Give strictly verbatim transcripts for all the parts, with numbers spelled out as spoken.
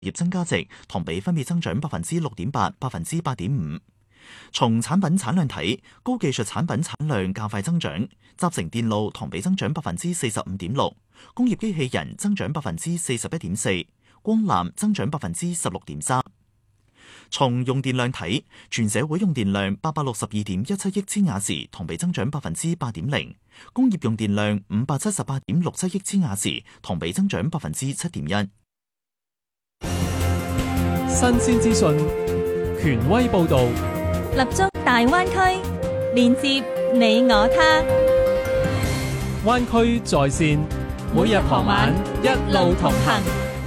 業增加值同比分別增長百分之六點八、百分之八點五。從產品產量睇，高技術產品產量較快增長，集成電路同比增長百分之四十五點六，工業機器人增長百分之四十一點四，光纜增長百分之十六點三。從用電量睇，全社會用電量八百六十二點一七億千瓦時，同比增長百分之八點零；工業用電量五百七十八點六七億千瓦時，同比增長百分之七點一。 新鮮資訊，權威報導， 立足大灣區，連接你我他。 灣區在線，每日傍晚一路同行。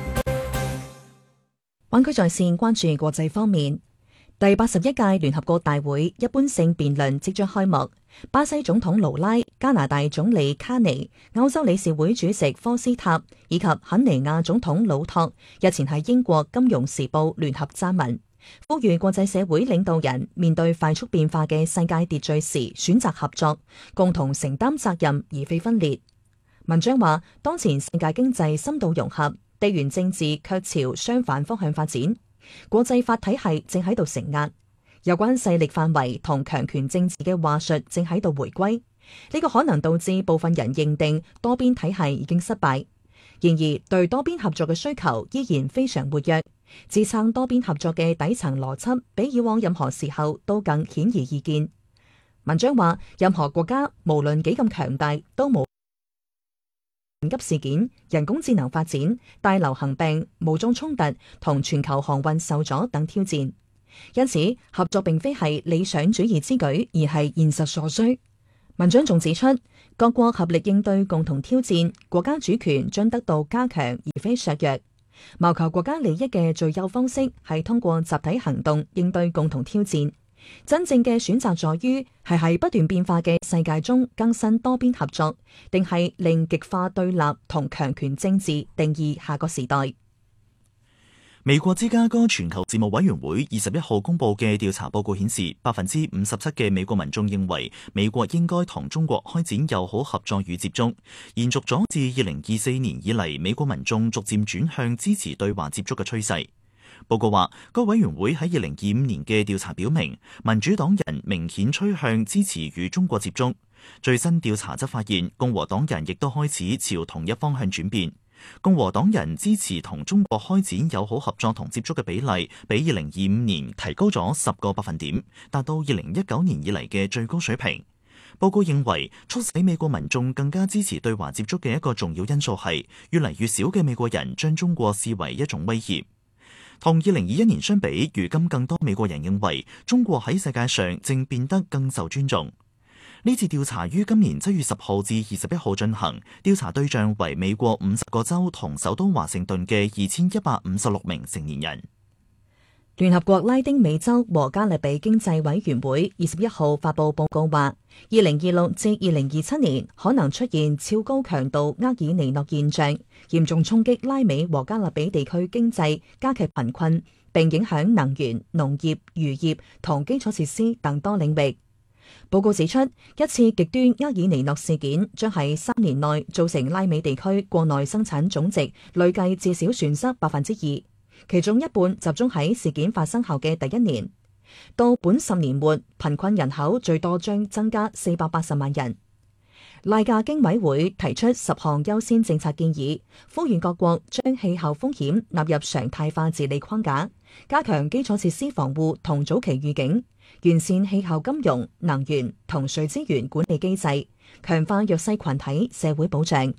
灣區在線關注國際方面，第八十一屆聯合國大會一般性辯論即將開幕。巴西總統盧拉、加拿大總理卡尼、歐洲理事會主席科斯塔以及肯尼亞總統魯托日前喺英國《金融時報》聯合撰文，呼籲國際社會領導人面對快速變化嘅世界秩序時選擇合作，共同承擔責任而非分裂。文章話，當前世界經濟深度融合，地緣政治卻朝相反方向發展，國際法體系正喺度承壓，有關勢力範圍同強權政治嘅話術正喺度回歸，呢個可能導致部分人認定多邊體系已經失敗。然而，對多邊合作嘅需求依然非常活躍，支撐多邊合作嘅底層邏輯比以往任何時候都更顯而易見。文章話，任何國家無論幾咁強大，都冇緊急事件、人工智能發展、大流行病、武裝衝突同全球航運受阻等挑戰。因此，合作並非係理想主義之舉，而係現實所需。文章仲指出，各國合力應對共同挑戰，國家主權將得到加強而非削弱。謀求國家利益嘅最優方式係通過集體行動應對共同挑戰。真正嘅選擇在於係喺不斷變化嘅世界中更新多邊合作，定係令極化對立同強權政治定義下個時代。 美國芝加哥全球事務委員會二十一號公佈嘅調查報告顯示，百分之五十七嘅美國民眾認為美國應該同中國開展友好合作與接觸，延續咗自二零二四年以嚟美國民眾逐漸轉向支持對話接觸嘅趨勢。報告話，該委員會喺二零二五年嘅調查表明，民主黨人明顯趨向支持與中國接觸。最新調查則發現，共和黨人亦都開始朝同一方向轉變。共和黨人支持同中國開展友好合作同接觸嘅比例，比二零二五年提高咗十個百分點，達到二零一九年以嚟嘅最高水平。報告認為，促使美國民眾更加支持對華接觸嘅一個重要因素係，越嚟越少嘅美國人將中國視為一種威脅。同二零二一年相比，如今更多美國人認為中國喺世界上正變得更受尊重。呢次調查於今年七月十號至二十一號進行，調查對象為美國五十個州同首都華盛頓嘅二千一百五十六名成年人。 聯合國拉丁美洲和加勒比經濟委員會二十一號發布報告話，二零二六至二零二七年可能出現超高強度厄爾尼諾現象，嚴重衝擊拉美和加勒比地區經濟，加劇貧困，並影響能源、農業、漁業同基礎設施等多領域。報告指出，一次極端厄爾尼諾事件將喺三年內造成拉美地區國內生產總值累計至少損失百分之二，其中一半集中喺事件發生後嘅第一年。到本十年末，貧困人口最多將增加四百八十萬人。拉加經委會提出十項優先政策建議，呼籲各國將氣候風險納入常態化治理框架，加強基礎設施防護同早期預警，完善氣候金融、能源同水資源管理機制，強化弱勢群體社會保障。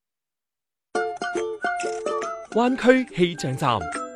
灣區氣象站。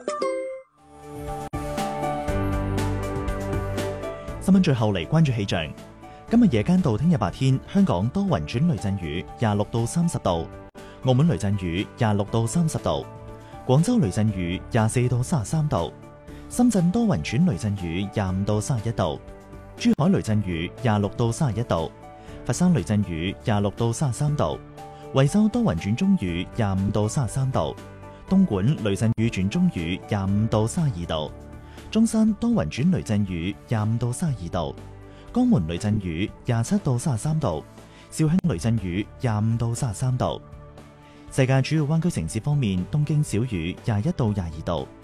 新聞最後嚟關注氣象。今日夜間到聽日白天，香港多雲轉雷陣雨，廿六到三十度；澳門雷陣雨，廿六到三十度；廣州雷陣雨，廿四到三十三度；深圳多雲轉雷陣雨，廿五到三十一度；珠海雷陣雨，廿六到三十一度；佛山雷陣雨，廿六到三十三度；惠州多雲轉中雨，廿五到三十三度；東莞雷陣雨轉中雨，廿五到三十二度；中山多雲轉雷陣雨，廿五到三十二度；江門雷陣雨，廿七到三十三度；肇慶雷陣雨，廿五到三十三度。世界主要灣區城市方面，東京小雨廿一到廿二度，